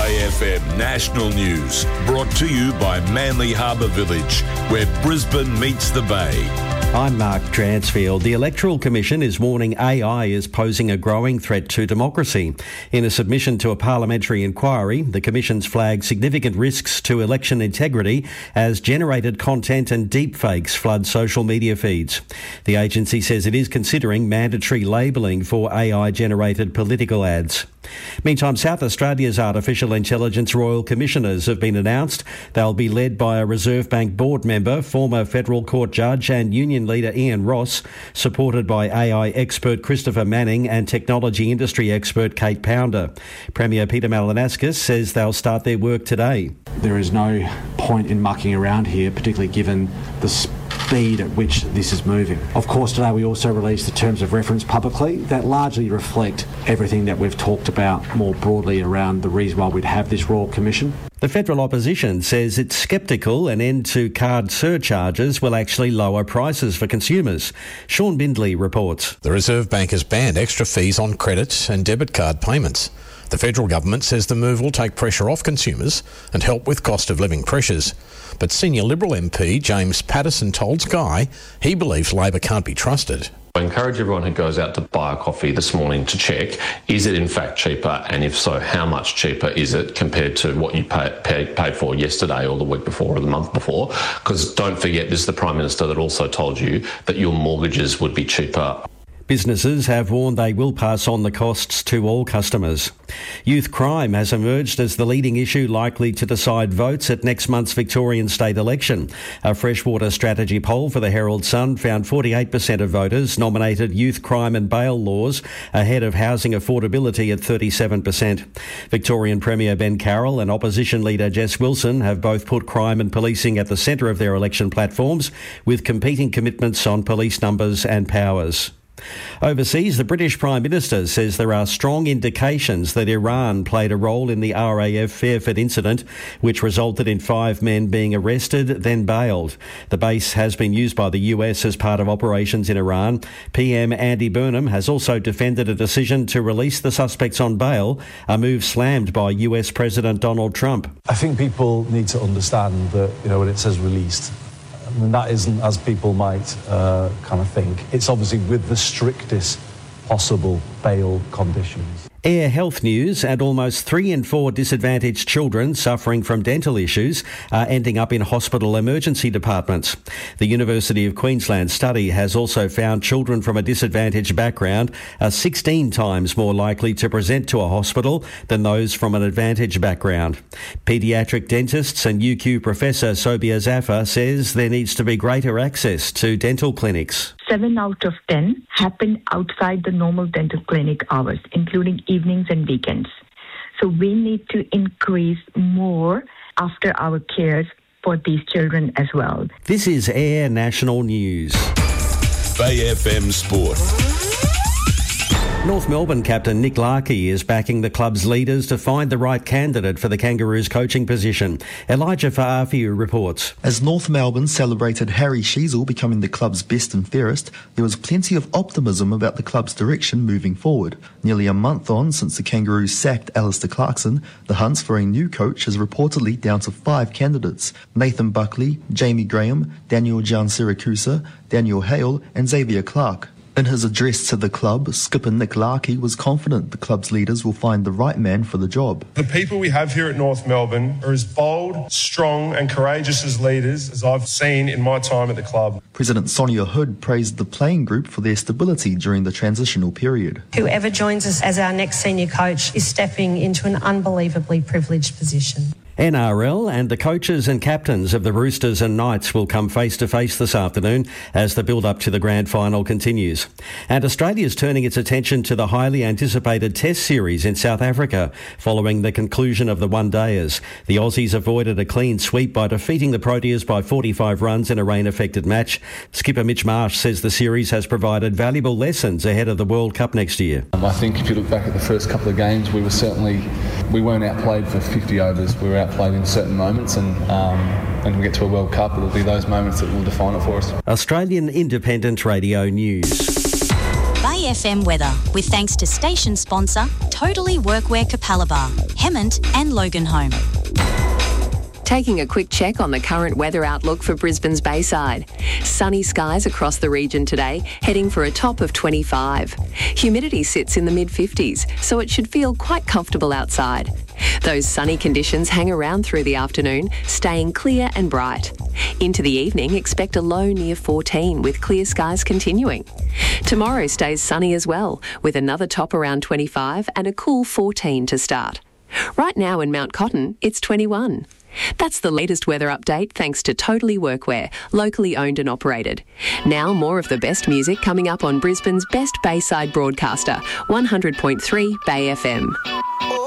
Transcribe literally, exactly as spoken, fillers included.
Bay F M National News, brought to you by Manly Harbour Village, where Brisbane meets the Bay. I'm Mark Dransfield. The Electoral Commission is warning A I is posing a growing threat to democracy. In a submission to a parliamentary inquiry, the Commission's flagged significant risks to election integrity as generated content and deepfakes flood social media feeds. The agency says it is considering mandatory labelling for A I-generated political ads. Meantime, South Australia's Artificial Intelligence Royal Commissioners have been announced. They'll be led by a Reserve Bank board member, former Federal Court judge and union leader Ian Ross, supported by A I expert Christopher Manning and technology industry expert Kate Pounder. Premier Peter Malinauskas says they'll start their work today. There is no point in mucking around here, particularly given the speed at which this is moving. Of course, today we also released the terms of reference publicly that largely reflect everything that we've talked about more broadly around the reason why we'd have this Royal Commission. The federal opposition says it's sceptical an end to card surcharges will actually lower prices for consumers. Sean Bindley reports. The Reserve Bank has banned extra fees on credit and debit card payments. The federal government says the move will take pressure off consumers and help with cost of living pressures. But senior Liberal M P James Patterson told Sky he believes Labor can't be trusted. I encourage everyone who goes out to buy a coffee this morning to check, is it in fact cheaper, and if so, how much cheaper is it compared to what you pay, pay, paid for yesterday or the week before or the month before? Because don't forget, this is the Prime Minister that also told you that your mortgages would be cheaper. Businesses have warned they will pass on the costs to all customers. Youth crime has emerged as the leading issue likely to decide votes at next month's Victorian state election. A freshwater strategy poll for the Herald Sun found forty-eight percent of voters nominated youth crime and bail laws ahead of housing affordability at thirty-seven percent. Victorian Premier Ben Carroll and opposition leader Jess Wilson have both put crime and policing at the centre of their election platforms, with competing commitments on police numbers and powers. Overseas, the British Prime Minister says there are strong indications that Iran played a role in the R A F Fairford incident, which resulted in five men being arrested, then bailed. The base has been used by the U S as part of operations in Iran. P M Andy Burnham has also defended a decision to release the suspects on bail, a move slammed by U S President Donald Trump. I think people need to understand that, you know, when it says released, I mean, that isn't as people might uh, kind of think. It's obviously with the strictest possible bail conditions. Air health news, and almost three in four disadvantaged children suffering from dental issues are ending up in hospital emergency departments. The University of Queensland study has also found children from a disadvantaged background are sixteen times more likely to present to a hospital than those from an advantaged background. Paediatric dentists and U Q professor Sobia Zafar says there needs to be greater access to dental clinics. Seven out of ten happen outside the normal dental clinic hours, including evenings and weekends. So we need to increase more after our cares for these children as well. This is Air National News. Bay F M Sport. North Melbourne captain Nick Larkey is backing the club's leaders to find the right candidate for the Kangaroos coaching position. Elijah Fa'afiu reports. As North Melbourne celebrated Harry Sheezel becoming the club's best and fairest, there was plenty of optimism about the club's direction moving forward. Nearly a month on since the Kangaroos sacked Alistair Clarkson, the hunts for a new coach is reportedly down to five candidates: Nathan Buckley, Jamie Graham, Daniel Giansiracusa, Daniel Hale and Xavier Clark. In his address to the club, skipper Nick Larkey was confident the club's leaders will find the right man for the job. The people we have here at North Melbourne are as bold, strong and courageous as leaders as I've seen in my time at the club. President Sonia Hood praised the playing group for their stability during the transitional period. Whoever joins us as our next senior coach is stepping into an unbelievably privileged position. N R L and the coaches and captains of the Roosters and Knights will come face-to-face this afternoon as the build-up to the grand final continues. And Australia is turning its attention to the highly anticipated Test series in South Africa following the conclusion of the one-dayers. The Aussies avoided a clean sweep by defeating the Proteas by forty-five runs in a rain-affected match. Skipper Mitch Marsh says the series has provided valuable lessons ahead of the World Cup next year. Um, I think if you look back at the first couple of games, we were certainly, we weren't outplayed for fifty overs. We were outplayed played in certain moments, and um, when we get to a World Cup, it'll be those moments that will define it for us. Australian Independent Radio News. Bay F M weather with thanks to station sponsor Totally Workwear Capalaba, Hemmant and Loganholme. Taking a quick check on the current weather outlook for Brisbane's Bayside. Sunny skies across the region today, heading for a top of twenty-five. Humidity sits in the mid fifties, so it should feel quite comfortable outside. Those sunny conditions hang around through the afternoon, staying clear and bright. Into the evening, expect a low near fourteen with clear skies continuing. Tomorrow stays sunny as well, with another top around twenty-five and a cool fourteen to start. Right now in Mount Cotton, it's twenty-one. That's the latest weather update thanks to Totally Workwear, locally owned and operated. Now more of the best music coming up on Brisbane's best Bayside broadcaster, one hundred point three Bay F M.